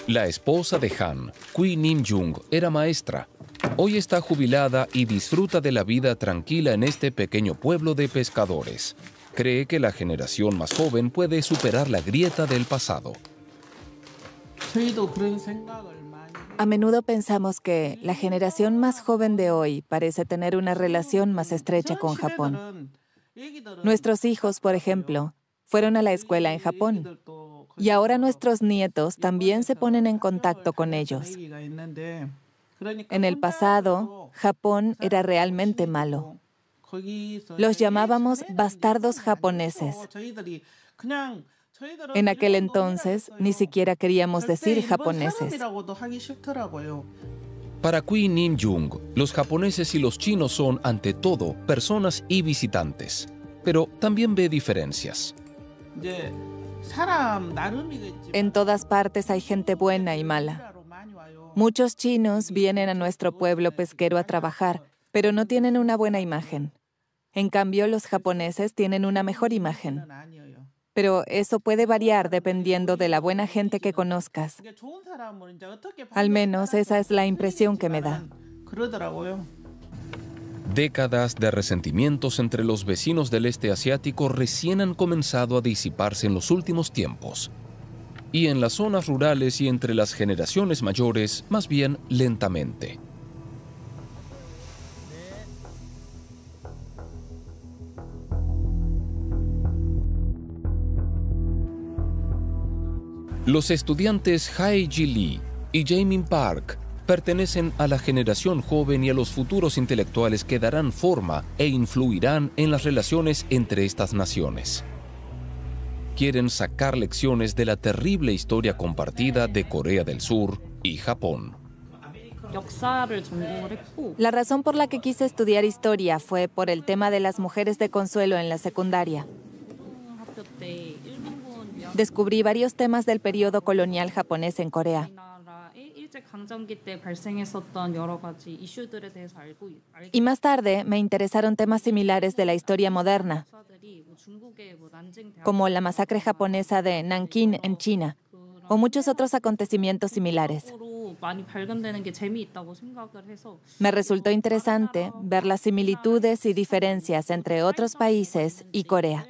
La esposa de Han, Qui Nim-jung, era maestra. Hoy está jubilada y disfruta de la vida tranquila en este pequeño pueblo de pescadores. Cree que la generación más joven puede superar la grieta del pasado. A menudo pensamos que la generación más joven de hoy parece tener una relación más estrecha con Japón. Nuestros hijos, por ejemplo, fueron a la escuela en Japón. Y ahora nuestros nietos también se ponen en contacto con ellos. En el pasado, Japón era realmente malo. Los llamábamos bastardos japoneses. En aquel entonces, ni siquiera queríamos decir japoneses. Para Qui Nim-jung, los japoneses y los chinos son, ante todo, personas y visitantes. Pero también ve diferencias. En todas partes hay gente buena y mala. Muchos chinos vienen a nuestro pueblo pesquero a trabajar, pero no tienen una buena imagen. En cambio, los japoneses tienen una mejor imagen. Pero eso puede variar dependiendo de la buena gente que conozcas. Al menos esa es la impresión que me da. Décadas de resentimientos entre los vecinos del este asiático recién han comenzado a disiparse en los últimos tiempos. Y en las zonas rurales y entre las generaciones mayores, más bien lentamente. Los estudiantes Hae-ji Lee y Jaemin Park pertenecen a la generación joven y a los futuros intelectuales que darán forma e influirán en las relaciones entre estas naciones. Quieren sacar lecciones de la terrible historia compartida de Corea del Sur y Japón. La razón por la que quise estudiar historia fue por el tema de las mujeres de consuelo en la secundaria. Descubrí varios temas del periodo colonial japonés en Corea. Y más tarde me interesaron temas similares de la historia moderna, como la masacre japonesa de Nankín en China, o muchos otros acontecimientos similares. Me resultó interesante ver las similitudes y diferencias entre otros países y Corea.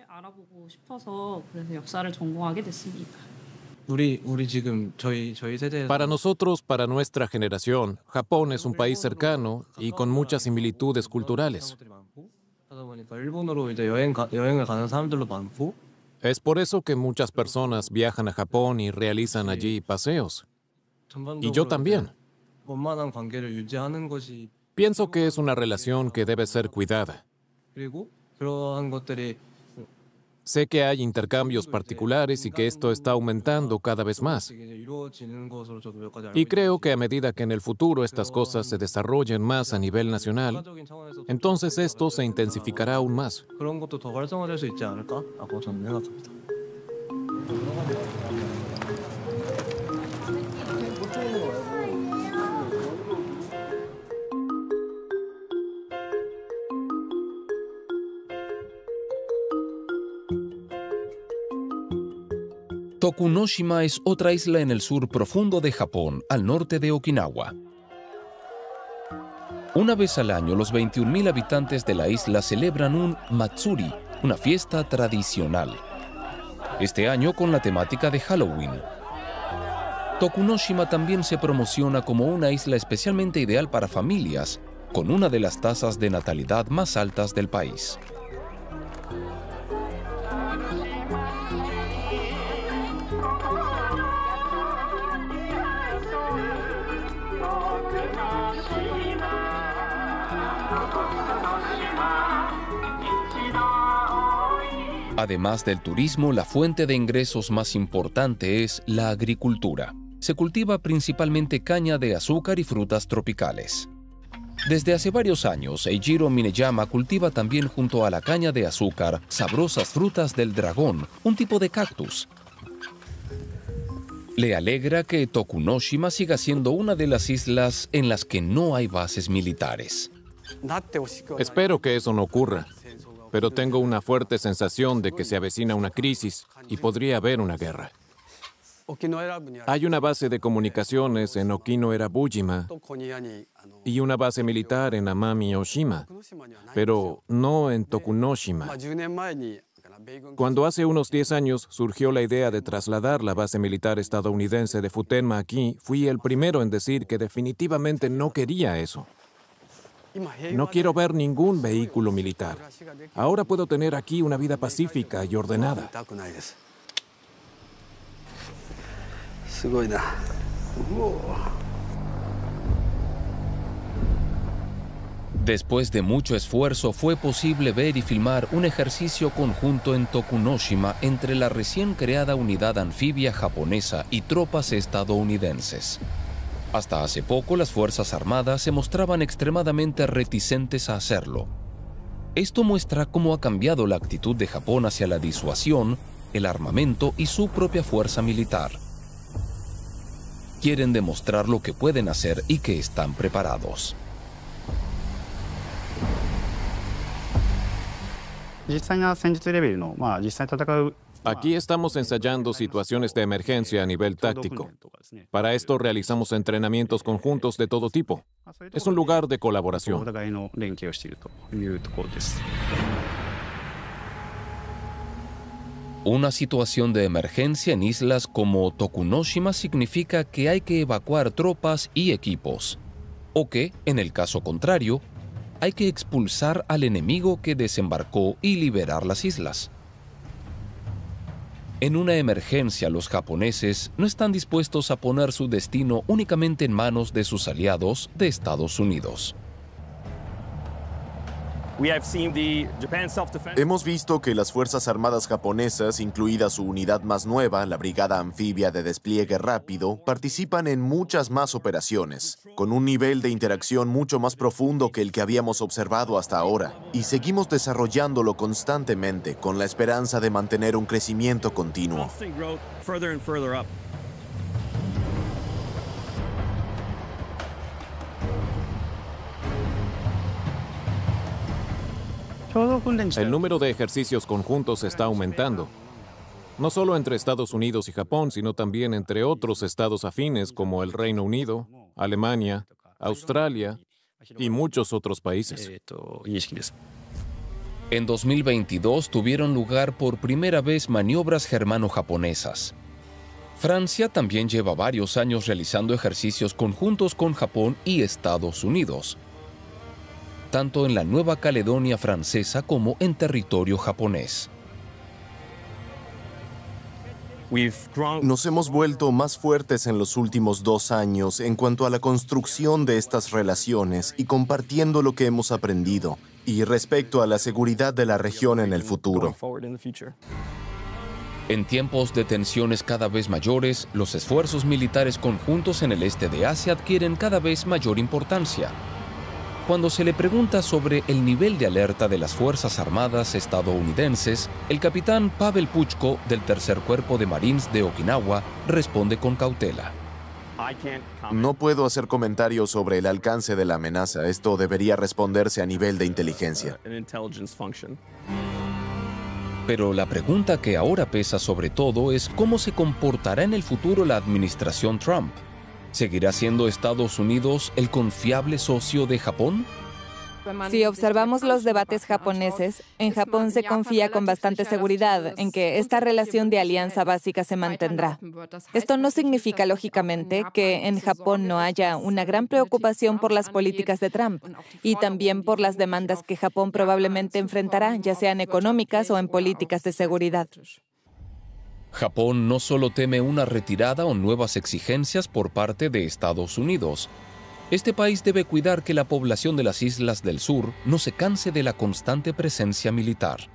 Para nosotros, para nuestra generación, Japón es un país cercano y con muchas similitudes culturales. Es por eso que muchas personas viajan a Japón y realizan allí paseos. Y yo también. Pienso que es una relación que debe ser cuidada. Sé que hay intercambios particulares y que esto está aumentando cada vez más. Y creo que a medida que en el futuro estas cosas se desarrollen más a nivel nacional, entonces esto se intensificará aún más. Tokunoshima es otra isla en el sur profundo de Japón, al norte de Okinawa. Una vez al año, los 21.000 habitantes de la isla celebran un matsuri, una fiesta tradicional. Este año con la temática de Halloween. Tokunoshima también se promociona como una isla especialmente ideal para familias, con una de las tasas de natalidad más altas del país. Además del turismo, la fuente de ingresos más importante es la agricultura. Se cultiva principalmente caña de azúcar y frutas tropicales. Desde hace varios años, Eijiro Mineyama cultiva también junto a la caña de azúcar sabrosas frutas del dragón, un tipo de cactus. Le alegra que Tokunoshima siga siendo una de las islas en las que no hay bases militares. Espero que eso no ocurra, pero tengo una fuerte sensación de que se avecina una crisis y podría haber una guerra. Hay una base de comunicaciones en Okinoera-Bujima y una base militar en Amami-Oshima, pero no en Tokunoshima. Cuando hace unos 10 años surgió la idea de trasladar la base militar estadounidense de Futenma aquí, fui el primero en decir que definitivamente no quería eso. No quiero ver ningún vehículo militar. Ahora puedo tener aquí una vida pacífica y ordenada. Después de mucho esfuerzo, fue posible ver y filmar un ejercicio conjunto en Tokunoshima entre la recién creada unidad anfibia japonesa y tropas estadounidenses. Hasta hace poco, las Fuerzas Armadas se mostraban extremadamente reticentes a hacerlo. Esto muestra cómo ha cambiado la actitud de Japón hacia la disuasión, el armamento y su propia fuerza militar. Quieren demostrar lo que pueden hacer y que están preparados. Aquí estamos ensayando situaciones de emergencia a nivel táctico. Para esto realizamos entrenamientos conjuntos de todo tipo. Es un lugar de colaboración. Una situación de emergencia en islas como Tokunoshima significa que hay que evacuar tropas y equipos, o que, en el caso contrario, hay que expulsar al enemigo que desembarcó y liberar las islas. En una emergencia, los japoneses no están dispuestos a poner su destino únicamente en manos de sus aliados de Estados Unidos. Hemos visto que las Fuerzas Armadas japonesas, incluida su unidad más nueva, la Brigada Anfibia de Despliegue Rápido, participan en muchas más operaciones, con un nivel de interacción mucho más profundo que el que habíamos observado hasta ahora, y seguimos desarrollándolo constantemente con la esperanza de mantener un crecimiento continuo. El número de ejercicios conjuntos está aumentando, no solo entre Estados Unidos y Japón, sino también entre otros estados afines como el Reino Unido, Alemania, Australia y muchos otros países. En 2022 tuvieron lugar por primera vez maniobras germano-japonesas. Francia también lleva varios años realizando ejercicios conjuntos con Japón y Estados Unidos, tanto en la Nueva Caledonia francesa como en territorio japonés. Nos hemos vuelto más fuertes en los últimos 2 años en cuanto a la construcción de estas relaciones y compartiendo lo que hemos aprendido, y respecto a la seguridad de la región en el futuro. En tiempos de tensiones cada vez mayores, los esfuerzos militares conjuntos en el este de Asia adquieren cada vez mayor importancia. Cuando se le pregunta sobre el nivel de alerta de las Fuerzas Armadas estadounidenses, el capitán Pavel Puchko, del Tercer Cuerpo de Marines de Okinawa, responde con cautela. No puedo hacer comentarios sobre el alcance de la amenaza. Esto debería responderse a nivel de inteligencia. Pero la pregunta que ahora pesa sobre todo es cómo se comportará en el futuro la administración Trump. ¿Seguirá siendo Estados Unidos el confiable socio de Japón? Si observamos los debates japoneses, en Japón se confía con bastante seguridad en que esta relación de alianza básica se mantendrá. Esto no significa, lógicamente, que en Japón no haya una gran preocupación por las políticas de Trump y también por las demandas que Japón probablemente enfrentará, ya sean económicas o en políticas de seguridad. Japón no solo teme una retirada o nuevas exigencias por parte de Estados Unidos. Este país debe cuidar que la población de las islas del sur no se canse de la constante presencia militar.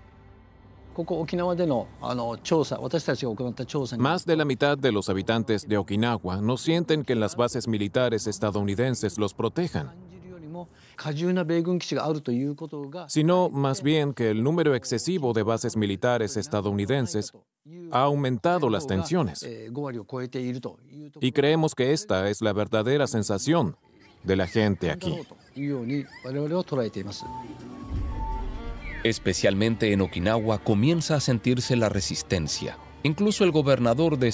Más de la mitad de los habitantes de Okinawa no sienten que las bases militares estadounidenses los protejan, sino más bien que el número excesivo de bases militares estadounidenses ha aumentado las tensiones. Y creemos que esta es la verdadera sensación de la gente aquí. Especialmente en Okinawa comienza a sentirse la resistencia. Incluso el gobernador de